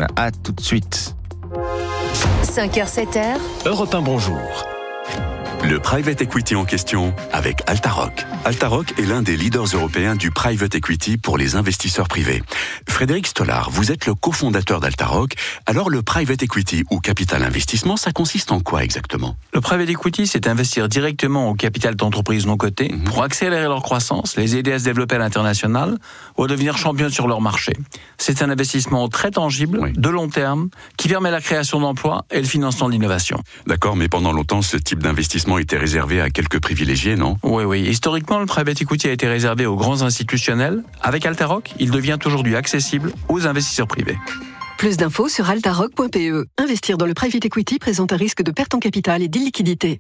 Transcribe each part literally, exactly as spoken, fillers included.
Morgan. À tout de suite. cinq heures sept heures. Europe un, bonjour. Le private equity en question avec Altaroc. Altaroc est l'un des leaders européens du private equity pour les investisseurs privés. Frédéric Stollard, vous êtes le cofondateur d'Altaroc. Alors le private equity ou capital investissement, ça consiste en quoi exactement ? Le private equity, c'est investir directement au capital d'entreprises non cotées mmh. pour accélérer leur croissance, les aider à se développer à l'international ou à devenir championnes sur leur marché. C'est un investissement très tangible, oui. de long terme, qui permet la création d'emplois et le financement de l'innovation. D'accord, mais pendant longtemps, ce type d'investissement était réservé à quelques privilégiés, non ? Oui, oui. Historiquement, le private equity a été réservé aux grands institutionnels. Avec Altaroc, il devient aujourd'hui accessible aux investisseurs privés. Plus d'infos sur altaroc point p e. Investir dans le private equity présente un risque de perte en capital et d'illiquidité.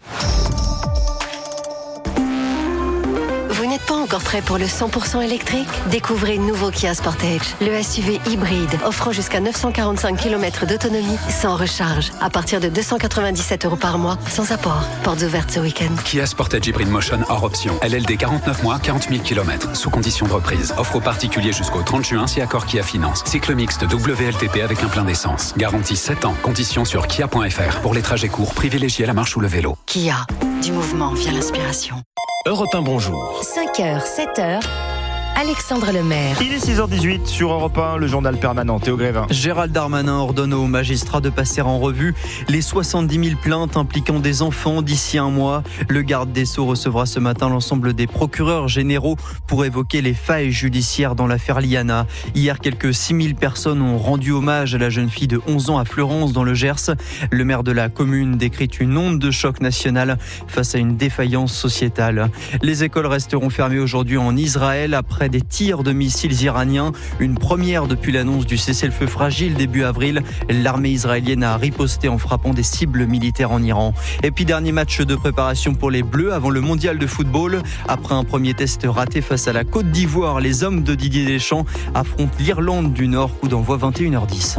Vous n'êtes pas encore prêt pour le cent pour cent électrique ? Découvrez le nouveau Kia Sportage, le S U V hybride offrant jusqu'à neuf cent quarante-cinq kilomètres d'autonomie sans recharge, à partir de deux cent quatre-vingt-dix-sept euros par mois, sans apport. Portes ouvertes ce week-end. Kia Sportage Hybrid Motion hors option. L L D quarante-neuf mois, quarante mille kilomètres, sous condition de reprise. Offre aux particuliers jusqu'au trente juin si accord Kia Finance. Cycle mixte W L T P avec un plein d'essence. Garantie sept ans. Conditions sur kia point f r. Pour les trajets courts, privilégiez la marche ou le vélo. Kia, du mouvement vient l'inspiration. Europe un, bonjour. cinq heures, sept heures. Alexandre Lemaire. Il est six heures dix-huit sur Europe un, le journal permanent. Théo Grévin. Gérald Darmanin ordonne aux magistrats de passer en revue les soixante-dix mille plaintes impliquant des enfants d'ici un mois. Le garde des Sceaux recevra ce matin l'ensemble des procureurs généraux pour évoquer les failles judiciaires dans l'affaire Liana. Hier, quelques six mille personnes ont rendu hommage à la jeune fille de onze ans à Fleurance dans le Gers. Le maire de la commune décrit une onde de choc national face à une défaillance sociétale. Les écoles resteront fermées aujourd'hui en Israël après des tirs de missiles iraniens. Une première depuis l'annonce du cessez-le-feu fragile début avril. L'armée israélienne a riposté en frappant des cibles militaires en Iran. Et puis dernier match de préparation pour les Bleus avant le mondial de football. Après un premier test raté face à la Côte d'Ivoire, les hommes de Didier Deschamps affrontent l'Irlande du Nord. Coup d'envoi vingt et une heures dix.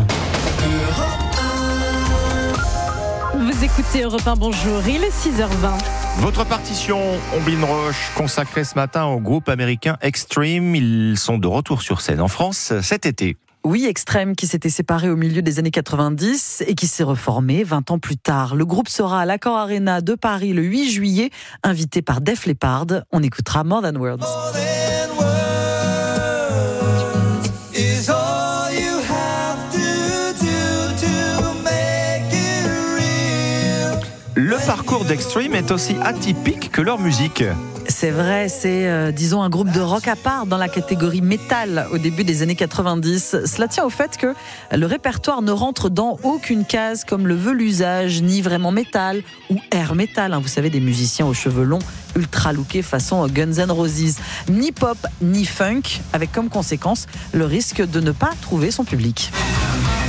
Vous écoutez Europe un, bonjour, il est six heures vingt. Votre partition, Omblin Roche, consacrée ce matin au groupe américain Extreme. Ils sont de retour sur scène en France cet été. Oui, Extreme qui s'était séparé au milieu des années quatre-vingt-dix et qui s'est reformé vingt ans plus tard. Le groupe sera à l'Accor Arena de Paris le huit juillet, invité par Def Leppard. On écoutera More Than Words. More than words is all you have to do to make it real. Le parcours d'Extreme est aussi atypique que leur musique. C'est vrai, c'est, euh, disons, un groupe de rock à part dans la catégorie métal au début des années quatre-vingt-dix. Cela tient au fait que le répertoire ne rentre dans aucune case comme le veut l'usage, ni vraiment métal ou air metal. Hein, vous savez, des musiciens aux cheveux longs, ultra lookés façon Guns N' Roses. Ni pop, ni funk, avec comme conséquence le risque de ne pas trouver son public.